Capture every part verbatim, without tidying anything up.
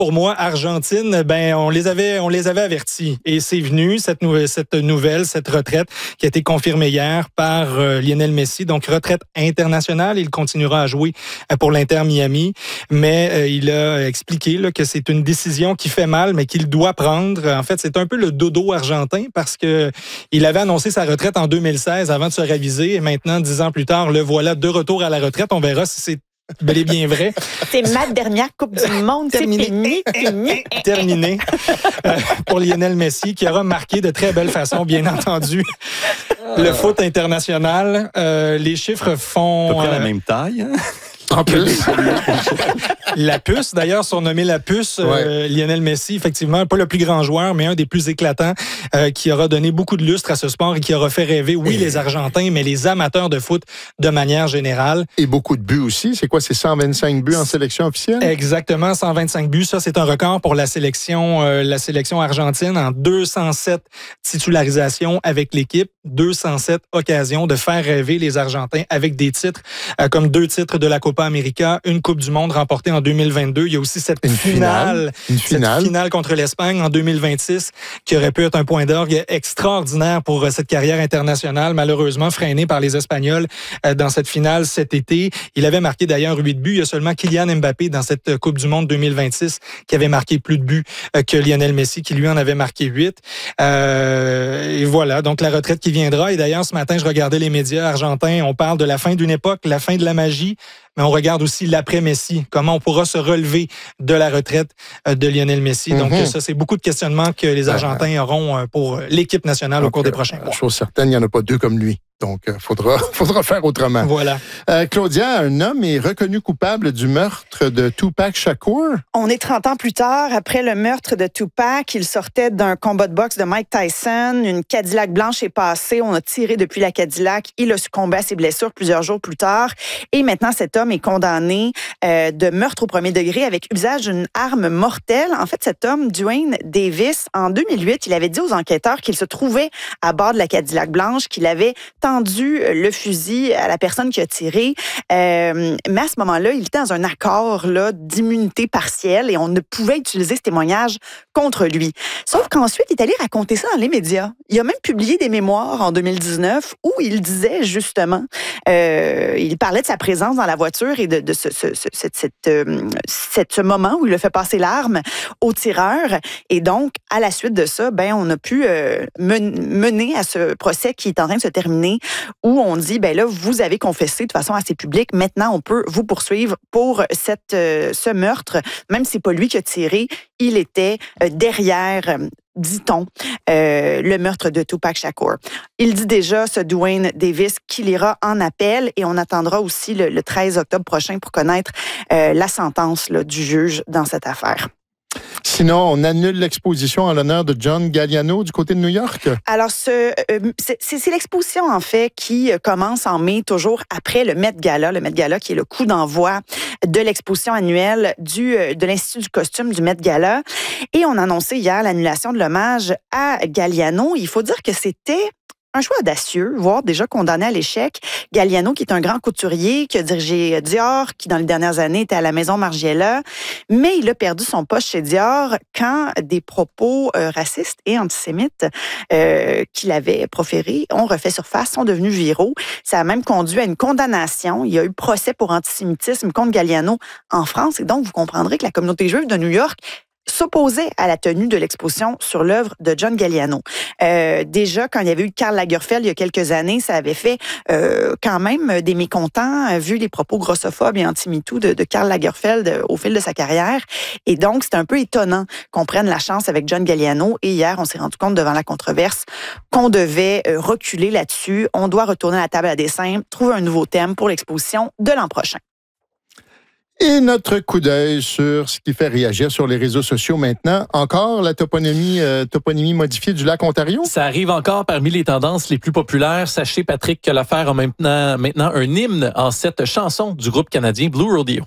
pour moi, Argentine, ben on les avait, on les avait avertis. Et c'est venu, cette, nou- cette nouvelle, cette retraite qui a été confirmée hier par euh, Lionel Messi. Donc, retraite internationale. Il continuera à jouer euh, pour l'Inter Miami. Mais euh, il a expliqué là, que c'est une décision qui fait mal, mais qu'il doit prendre. En fait, c'est un peu le dodo argentin parce que il avait annoncé sa retraite en deux mille seize avant de se raviser. Et maintenant, dix ans plus tard, le voilà de retour à la retraite. On verra si c'est bel et bien vrai. C'est ma dernière Coupe du Monde. C'est fini. fini. Terminé euh, pour Lionel Messi, qui aura marqué de très belle façon, bien entendu, le foot international. Euh, les chiffres font... À peu près euh, la même taille. Hein? En plus. La puce, d'ailleurs, surnommé la puce, Ouais. euh, Lionel Messi, effectivement, pas le plus grand joueur, mais un des plus éclatants, euh, qui aura donné beaucoup de lustre à ce sport et qui aura fait rêver, oui, Et... les Argentins, mais les amateurs de foot de manière générale. Et beaucoup de buts aussi. C'est quoi, c'est cent vingt-cinq buts en sélection officielle? Exactement, cent vingt-cinq buts. Ça, c'est un record pour la sélection, euh, la sélection argentine en deux cent sept titularisations avec l'équipe, deux cent sept occasions de faire rêver les Argentins avec des titres euh, comme deux titres de la Copa América, une Coupe du Monde remportée en deux mille vingt-deux. Il y a aussi cette Une finale, finale. Une finale. cette finale contre l'Espagne en deux mille vingt-six qui aurait pu être un point d'orgue extraordinaire pour euh, cette carrière internationale, malheureusement freinée par les Espagnols euh, dans cette finale cet été. Il avait marqué d'ailleurs huit buts. Il y a seulement Kylian Mbappé dans cette Coupe du Monde deux mille vingt-six qui avait marqué plus de buts euh, que Lionel Messi qui lui en avait marqué huit. Euh, et voilà, donc la retraite qui viendra. Et d'ailleurs, ce matin, je regardais les médias argentins. On parle de la fin d'une époque, la fin de la magie. Mais on regarde aussi l'après-Messi, comment on pourra se relever de la retraite de Lionel Messi. Donc Mm-hmm. ça, c'est beaucoup de questionnements que les Argentins auront pour l'équipe nationale Donc, au cours des euh, prochains mois. Chose certaine, il n'y en a pas deux comme lui. Donc, il euh, faudra, faudra faire autrement. Voilà. Euh, Claudia, un homme est reconnu coupable du meurtre de Tupac Shakur. On est trente ans plus tard, après le meurtre de Tupac. Il sortait d'un combat de boxe de Mike Tyson. Une Cadillac blanche est passée. On a tiré depuis la Cadillac. Il a succombé à ses blessures plusieurs jours plus tard. Et maintenant, cet homme est condamné euh, de meurtre au premier degré avec usage d'une arme mortelle. En fait, cet homme, Duane Davis, en deux mille huit, il avait dit aux enquêteurs qu'il se trouvait à bord de la Cadillac blanche, qu'il avait tendu le fusil à la personne qui a tiré. Euh, mais à ce moment-là, il était dans un accord là, d'immunité partielle et on ne pouvait utiliser ce témoignage contre lui. Sauf qu'ensuite, il est allé raconter ça dans les médias. Il a même publié des mémoires en deux mille dix-neuf où il disait justement, euh, il parlait de sa présence dans la voiture et de, de ce, ce, ce, cette, cette, euh, cette, ce moment où il a fait passer l'arme au tireur. Et donc, à la suite de ça, ben, on a pu euh, mener à ce procès qui est en train de se terminer où on dit, ben là, vous avez confessé de façon assez publique. Maintenant, on peut vous poursuivre pour cette, euh, ce meurtre. Même si c'est pas lui qui a tiré, il était euh, derrière, dit-on, euh, le meurtre de Tupac Shakur. Il dit déjà, ce Duane Davis, qu'il ira en appel et on attendra aussi le, le treize octobre prochain pour connaître euh, la sentence là, du juge dans cette affaire. Sinon, on annule l'exposition en l'honneur de John Galliano du côté de New York. Alors, ce, euh, c'est, c'est l'exposition, en fait, qui commence en mai, toujours après le Met Gala. Le Met Gala qui est le coup d'envoi de l'exposition annuelle du, de l'Institut du costume du Met Gala. Et on a annoncé hier l'annulation de l'hommage à Galliano. Il faut dire que c'était un choix audacieux, voire déjà condamné à l'échec. Galliano, qui est un grand couturier, qui a dirigé Dior, qui dans les dernières années était à la maison Margiela, mais il a perdu son poste chez Dior quand des propos euh, racistes et antisémites euh, qu'il avait proférés ont refait surface, sont devenus viraux. Ça a même conduit à une condamnation. Il y a eu procès pour antisémitisme contre Galliano en France. Et donc, vous comprendrez que la communauté juive de New York s'opposait à la tenue de l'exposition sur l'œuvre de John Galliano. Euh, déjà, quand il y avait eu Karl Lagerfeld il y a quelques années, ça avait fait euh, quand même des mécontents, euh, vu les propos grossophobes et anti-MeToo de, de Karl Lagerfeld euh, au fil de sa carrière. Et donc, c'est un peu étonnant qu'on prenne la chance avec John Galliano. Et hier, on s'est rendu compte devant la controverse qu'on devait euh, reculer là-dessus. On doit retourner à la table à dessin, trouver un nouveau thème pour l'exposition de l'an prochain. Et notre coup d'œil sur ce qui fait réagir sur les réseaux sociaux maintenant. Encore la toponymie, euh, toponymie modifiée du lac Ontario? Ça arrive encore parmi les tendances les plus populaires. Sachez, Patrick, que l'affaire a maintenant, maintenant un hymne en cette chanson du groupe canadien Blue Rodeo.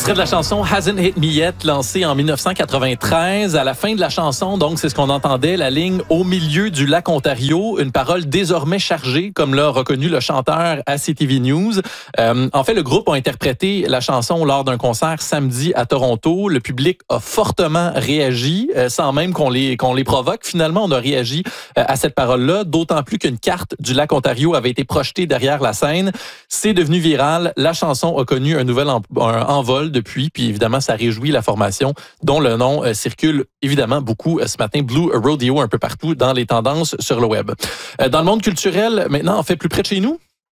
Extrait de la chanson Hasn't Hit Me Yet, lancée en dix-neuf cent quatre-vingt-treize. À la fin de la chanson, donc, c'est ce qu'on entendait, la ligne « Au milieu du lac Ontario », une parole désormais chargée, comme l'a reconnu le chanteur à C T V News. Euh, en fait, le groupe a interprété la chanson lors d'un concert samedi à Toronto. Le public a fortement réagi, euh, sans même qu'on les, qu'on les provoque. Finalement, on a réagi euh, à cette parole-là, d'autant plus qu'une carte du lac Ontario avait été projetée derrière la scène. C'est devenu viral. La chanson a connu un nouvel en, un envol depuis, puis évidemment, ça réjouit la formation dont le nom euh, circule évidemment beaucoup euh, ce matin, Blue Rodeo, un peu partout dans les tendances sur le web. Euh, dans le monde culturel, maintenant, on fait plus près de chez nous.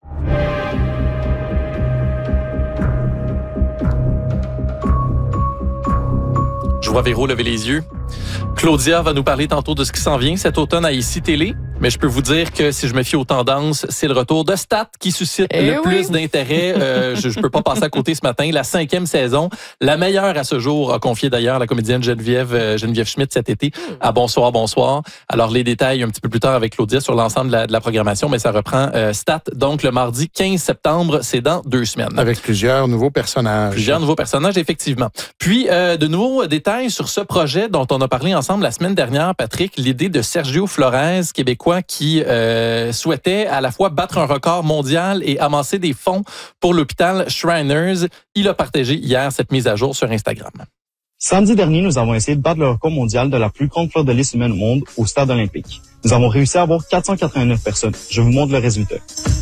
Je vois Véro lever les yeux. Claudia va nous parler tantôt de ce qui s'en vient cet automne à Ici Télé. Mais je peux vous dire que si je me fie aux tendances, c'est le retour de Stat qui suscite eh le oui. plus d'intérêt. Euh, je ne peux pas passer à côté ce matin. La cinquième saison, la meilleure à ce jour, a confié d'ailleurs la comédienne Geneviève, euh, Geneviève Schmidt cet été à Bonsoir, Bonsoir. Alors les détails un petit peu plus tard avec Claudia sur l'ensemble de la, de la programmation, mais ça reprend euh, Stat. Donc le mardi quinze septembre, c'est dans deux semaines. Avec plusieurs nouveaux personnages. Plusieurs nouveaux personnages, effectivement. Puis euh, de nouveaux détails sur ce projet dont on a parlé ensemble la semaine dernière, Patrick, l'idée de Sergio Flores, québécois, qui euh, souhaitait à la fois battre un record mondial et amasser des fonds pour l'hôpital Shriners. Il a partagé hier cette mise à jour sur Instagram. Samedi dernier, nous avons essayé de battre le record mondial de la plus grande fleur de lys humaine au monde au stade olympique. Nous avons réussi à avoir quatre cent quatre-vingt-neuf personnes. Je vous montre le résultat.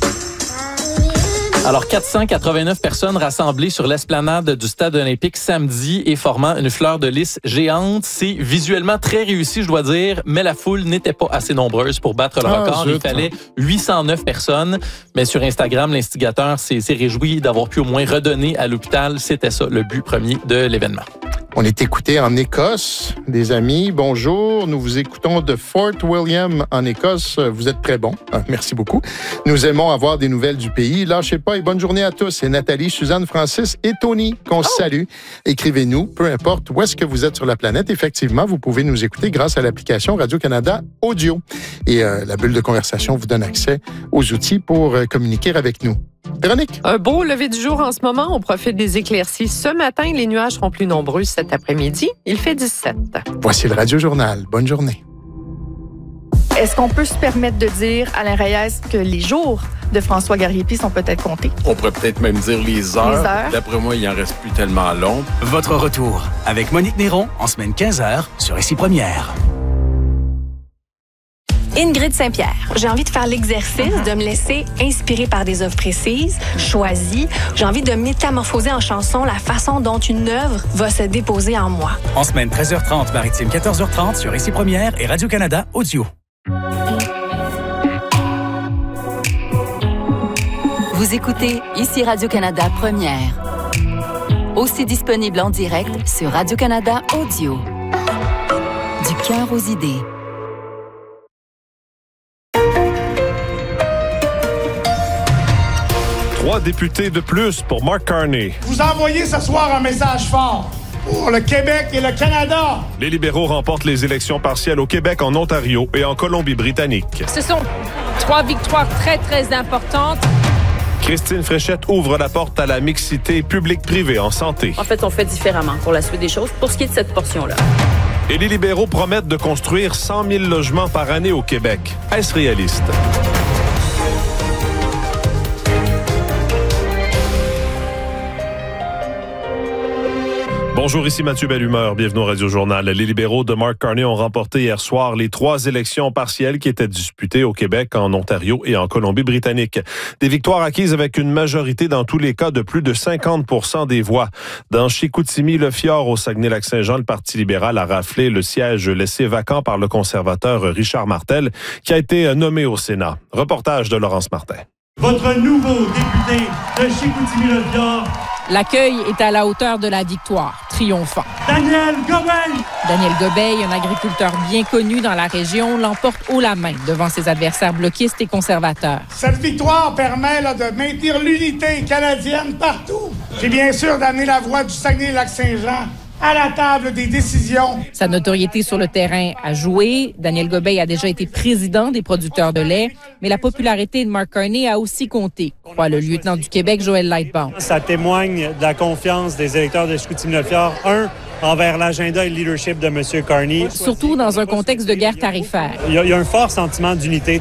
Alors, quatre cent quatre-vingt-neuf personnes rassemblées sur l'esplanade du stade olympique samedi et formant une fleur de lys géante. C'est visuellement très réussi, je dois dire, mais la foule n'était pas assez nombreuse pour battre le ah, record. Zut. Il fallait huit cent neuf personnes. Mais sur Instagram, l'instigateur s'est, s'est réjoui d'avoir pu au moins redonner à l'hôpital. C'était ça, le but premier de l'événement. On est écouté en Écosse, des amis. Bonjour, nous vous écoutons de Fort William en Écosse. Vous êtes très bons. Merci beaucoup. Nous aimons avoir des nouvelles du pays. Lâchez pas et bonne journée à tous. C'est Nathalie, Suzanne, Francis et Tony qu'on oh. salue. Écrivez-nous, peu importe où est-ce que vous êtes sur la planète. Effectivement, vous pouvez nous écouter grâce à l'application Radio-Canada Audio. Et euh, la bulle de conversation vous donne accès aux outils pour euh, communiquer avec nous. Véronique. Un beau lever du jour en ce moment. On profite des éclaircies. Ce matin, les nuages seront plus nombreux cet après-midi. Il fait dix-sept. Voici le Radio Journal. Bonne journée. Est-ce qu'on peut se permettre de dire, Alain Reyes, que les jours de François Gariépy sont peut-être comptés? On pourrait peut-être même dire les heures. Les heures. D'après moi, il en reste plus tellement long. Votre retour avec Monique Néron en semaine quinze heures sur Ici Première. Ingrid Saint-Pierre. J'ai envie de faire l'exercice, de me laisser inspirer par des œuvres précises, choisies. J'ai envie de métamorphoser en chanson la façon dont une œuvre va se déposer en moi. En semaine treize heures trente, maritime quatorze heures trente sur Ici Première et Radio-Canada Audio. Vous écoutez Ici Radio-Canada Première. Aussi disponible en direct sur Radio-Canada Audio. Du cœur aux idées. Trois députés de plus pour Mark Carney. Vous envoyez ce soir un message fort pour le Québec et le Canada. Les libéraux remportent les élections partielles au Québec, en Ontario et en Colombie-Britannique. Ce sont trois victoires très, très importantes. Christine Fréchette ouvre la porte à la mixité publique-privée en santé. En fait, on fait différemment pour la suite des choses, pour ce qui est de cette portion-là. Et les libéraux promettent de construire cent mille logements par année au Québec. Est-ce réaliste? Bonjour, ici Mathieu Bellumeur. Bienvenue au Radio Journal. Les libéraux de Mark Carney ont remporté hier soir les trois élections partielles qui étaient disputées au Québec, en Ontario et en Colombie-Britannique. Des victoires acquises avec une majorité dans tous les cas de plus de cinquante pour cent des voix. Dans Chicoutimi-Le-Fjord, au Saguenay-Lac-Saint-Jean, le Parti libéral a raflé le siège laissé vacant par le conservateur Richard Martel, qui a été nommé au Sénat. Reportage de Laurence Martin. Votre nouveau député de Chicoutimi-Le-Fjord. L'accueil est à la hauteur de la victoire, triomphant. Daniel Gobeil! Daniel Gobeil, un agriculteur bien connu dans la région, l'emporte haut la main devant ses adversaires bloquistes et conservateurs. Cette victoire permet là, de maintenir l'unité canadienne partout. Puis bien sûr d'amener la voix du Saguenay-Lac-Saint-Jean à la table des décisions. Sa notoriété sur le terrain a joué. Daniel Gobeil a déjà été président des producteurs de lait, mais la popularité de Mark Carney a aussi compté, croit le lieutenant du Québec, Joël Lightbound. Ça témoigne de la confiance des électeurs de Chicoutimi-Notre-Fjord, un, envers l'agenda et le leadership de M. Carney. Surtout dans un contexte de guerre tarifaire. Il y a, il y a un fort sentiment d'unité